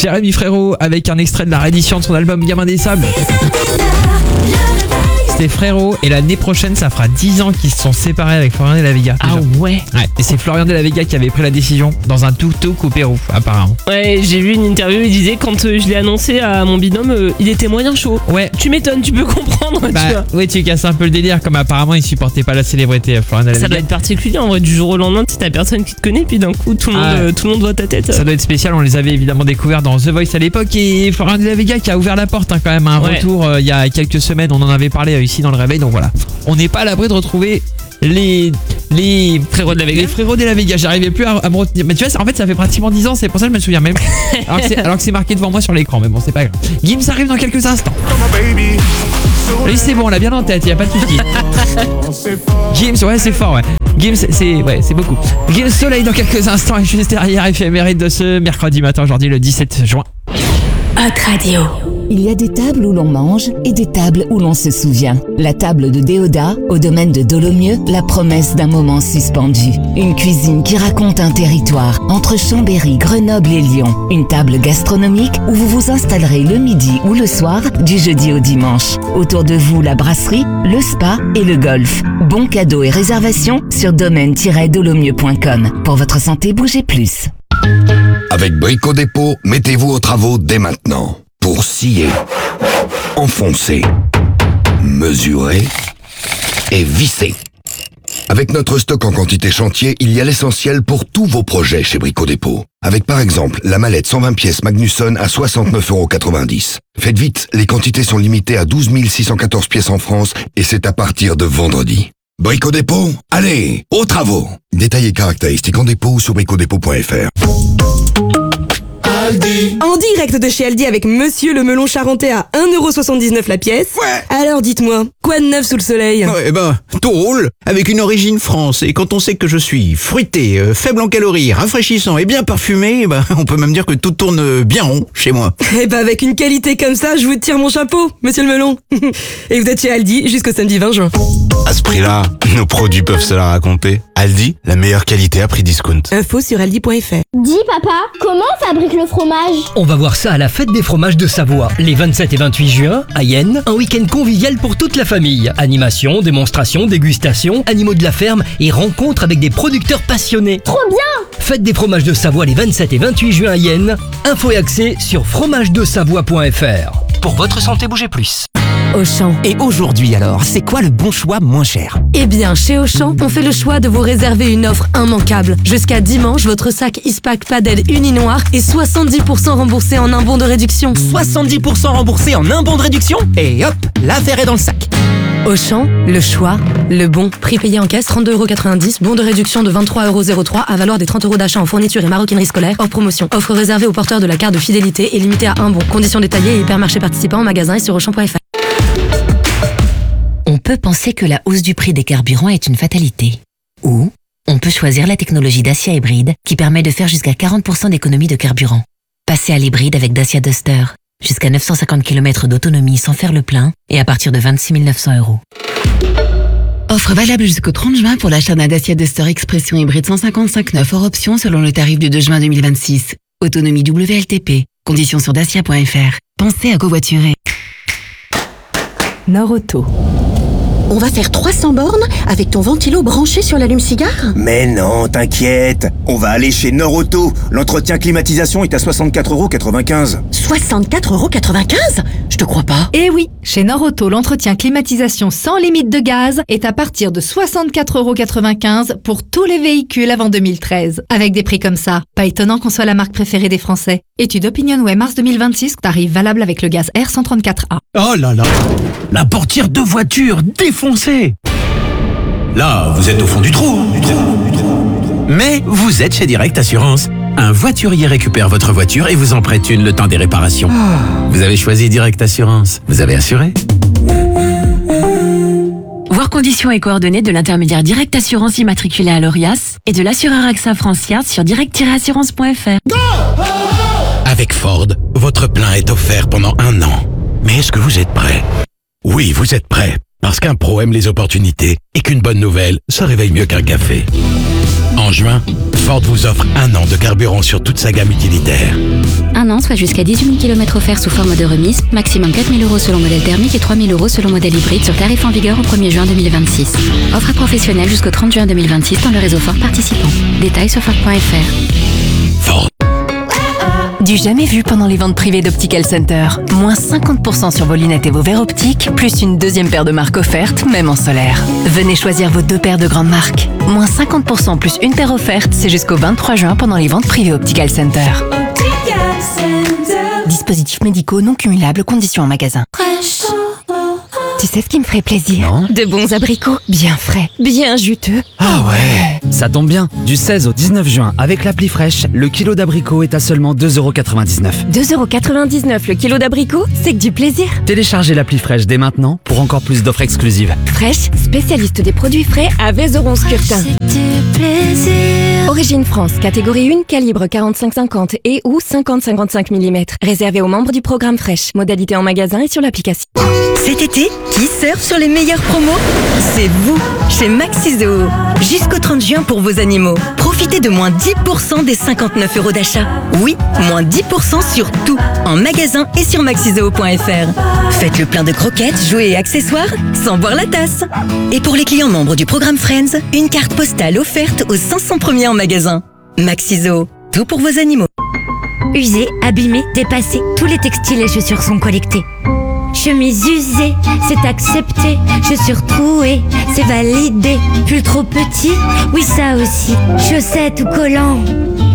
Jérémy Frérot avec un extrait de la réédition de son album Gamin des Sables. C'était Frérot et l'année prochaine ça fera 10 ans qu'ils se sont séparés avec Florian de la Vega. Ah ouais. Et c'est Florian de la Vega qui avait pris la décision dans un tuk-tuk au Pérou apparemment. Ouais, j'ai vu une interview, il disait quand je l'ai annoncé à mon binôme, il était moyen chaud. Ouais. Tu m'étonnes, tu peux comprendre. Tu vois. Ouais, tu casses un peu le délire comme apparemment il supportait pas la célébrité Florian de la Vega. Ça doit être particulier en vrai, du jour au lendemain, tu sais, t'as personne qui te connaît puis d'un coup tout le monde voit ta tête. Ça doit être spécial, on les avait évidemment découverts dans The Voice à l'époque et Florian de la Vega qui a ouvert la porte quand même à un retour il y a quelques semaines, on en avait parlé ici dans le réveil, donc voilà. On n'est pas à l'abri de retrouver les frérots de la Vega. Les frérots de la Vega, j'arrivais plus à me retenir. Mais tu vois, en fait ça fait pratiquement 10 ans, c'est pour ça que je me souviens même. Alors que c'est marqué devant moi sur l'écran, mais bon c'est pas grave. Gims arrive dans quelques instants. Lui c'est bon, on l'a bien en tête, y a pas de soucis. Gims, ouais c'est fort, ouais. Gims, c'est beaucoup. Gims Soleil dans quelques instants et juste derrière éphéméride de ce mercredi matin, aujourd'hui le 17 juin. Hot Radio. Il y a des tables où l'on mange et des tables où l'on se souvient. La table de Déodat, au domaine de Dolomieu, la promesse d'un moment suspendu. Une cuisine qui raconte un territoire entre Chambéry, Grenoble et Lyon. Une table gastronomique où vous vous installerez le midi ou le soir, du jeudi au dimanche. Autour de vous, la brasserie, le spa et le golf. Bons cadeaux et réservations sur domaine-dolomieu.com. Pour votre santé, bougez plus. Avec Brico Dépôt, mettez-vous aux travaux dès maintenant. Pour scier, enfoncer, mesurer et visser. Avec notre stock en quantité chantier, il y a l'essentiel pour tous vos projets chez Brico Dépôt. Avec par exemple la mallette 120 pièces Magnusson à 69,90 €. Faites vite, les quantités sont limitées à 12 614 pièces en France et c'est à partir de vendredi. Brico Dépôt, allez, aux travaux. Détails et caractéristiques en dépôt ou sur bricodépôt.fr. Aldi. En direct de chez Aldi avec Monsieur le melon charentais à 1,79€ la pièce. Ouais. Alors dites-moi, quoi de neuf sous le soleil? Tout roule, avec une origine France. Et quand on sait que je suis fruité, faible en calories, rafraîchissant et bien parfumé, on peut même dire que tout tourne bien rond chez moi. Avec une qualité comme ça, je vous tire mon chapeau, Monsieur le melon. Et vous êtes chez Aldi jusqu'au samedi 20 juin. À ce prix-là, nos produits peuvent se la raconter. Aldi, la meilleure qualité à prix discount. Info sur aldi.fr. Dis papa, comment on fabrique le fromage? On va voir ça à la fête des fromages de Savoie, les 27 et 28 juin, à Yenne. Un week-end convivial pour toute la famille. Animation, démonstration, dégustation, animaux de la ferme et rencontres avec des producteurs passionnés. Trop bien! Fête des fromages de Savoie les 27 et 28 juin à Yenne. Info et accès sur fromagedesavoie.fr. Pour votre santé, bougez plus. Auchan. Et aujourd'hui alors, c'est quoi le bon choix moins cher? Eh bien, chez Auchan, on fait le choix de vous réserver une offre immanquable. Jusqu'à dimanche, votre sac Ispac Padel uni noir est 70% remboursé en un bon de réduction. 70% remboursé en un bon de réduction? Et hop, l'affaire est dans le sac. Auchan, le choix, le bon. Prix payé en caisse, 32,90€. Bon de réduction de 23,03€ à valoir des 30€ d'achat en fourniture et maroquinerie scolaire. Hors promotion. Offre réservée aux porteurs de la carte de fidélité et limitée à un bon. Conditions détaillées et hypermarchés participants en magasin et sur Auchan.fr. On peut penser que la hausse du prix des carburants est une fatalité. Ou on peut choisir la technologie Dacia Hybride qui permet de faire jusqu'à 40% d'économie de carburant. Passez à l'hybride avec Dacia Duster. Jusqu'à 950 km d'autonomie sans faire le plein et à partir de 26 900 €. Offre valable jusqu'au 30 juin pour l'achat d'un Dacia Duster Expression hybride 155 hors option selon le tarif du 2 juin 2026. Autonomie WLTP. Conditions sur dacia.fr. Pensez à covoiturer. Norauto. On va faire 300 bornes avec ton ventilo branché sur l'allume-cigare? Mais non, t'inquiète. On va aller chez Norauto. L'entretien climatisation est à 64,95 €. 64,95 €? Je te crois pas. Eh oui, chez Norauto, l'entretien climatisation sans limite de gaz est à partir de 64,95 € pour tous les véhicules avant 2013. Avec des prix comme ça, pas étonnant qu'on soit la marque préférée des Français. Étude OpinionWay mars 2026, tarif valable avec le gaz R134A. Oh là là, la portière de voiture défoncée. Là, vous êtes au fond du trou. Mais vous êtes chez Direct Assurance. Un voiturier récupère votre voiture et vous en prête une le temps des réparations. Vous avez choisi Direct Assurance. Vous avez assuré. Voir conditions et coordonnées de l'intermédiaire Direct Assurance immatriculé à l'ORIAS et de l'assureur AXA France-Yard sur direct-assurance.fr. Avec Ford, votre plein est offert pendant 1 an. Mais est-ce que vous êtes prêt? Oui, vous êtes prêt. Parce qu'un pro aime les opportunités et qu'une bonne nouvelle se réveille mieux qu'un café. En juin, Ford vous offre 1 an de carburant sur toute sa gamme utilitaire. 1 an, soit jusqu'à 18 000 km offerts sous forme de remise, maximum 4 000 € selon modèle thermique et 3 000 € selon modèle hybride sur tarif en vigueur au 1er juin 2026. Offre à professionnels jusqu'au 30 juin 2026 dans le réseau Ford participant. Détails sur Ford.fr. Ford. Du jamais vu pendant les ventes privées d'Optical Center. Moins 50% sur vos lunettes et vos verres optiques, plus une deuxième paire de marques offerte, même en solaire. Venez choisir vos 2 paires de grandes marques. Moins 50% plus une paire offerte, c'est jusqu'au 23 juin pendant les ventes privées Optical Center. Dispositifs médicaux non cumulables, conditions en magasin. Tu sais ce qui me ferait plaisir? Non. De bons abricots, bien frais, bien juteux. Ah ouais. Ça tombe bien, du 16 au 19 juin, avec l'appli fraîche, le kilo d'abricots est à seulement 2,99 €. 2,99 € le kilo d'abricots, c'est que du plaisir. Téléchargez l'appli fraîche dès maintenant pour encore plus d'offres exclusives. Fraîche, spécialiste des produits frais à Vézeron-Scurtin. Origine France, catégorie 1, calibre 45-50 et ou 50-55 mm. Réservé aux membres du programme Fraîche. Modalité en magasin et sur l'application. Cet été, qui surfe sur les meilleures promos? C'est vous, chez Maxi-Zoo. Jusqu'au 30 juin pour vos animaux. Profitez de moins 10% des 59 € d'achat. Oui, moins 10% sur tout, en magasin et sur maxizoo.fr. Faites le plein de croquettes, jouets et accessoires sans boire la tasse. Et pour les clients membres du programme Friends, une carte postale offerte aux 500 premiers en magasin. Maxi-Zoo, tout pour vos animaux. Usés, abîmés, dépassés, tous les textiles et chaussures sont collectés. Chemise usée, c'est accepté. Chaussures trouées, c'est validé. Pull trop petit, oui ça aussi. Chaussettes ou collants,